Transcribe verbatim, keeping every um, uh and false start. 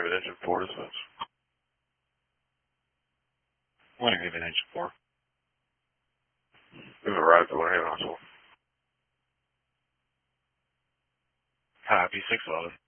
Raven Engine four dispatch. Morning, Raven Engine four. We've arrived at Winter Haven Hospital. Copy, six eleven.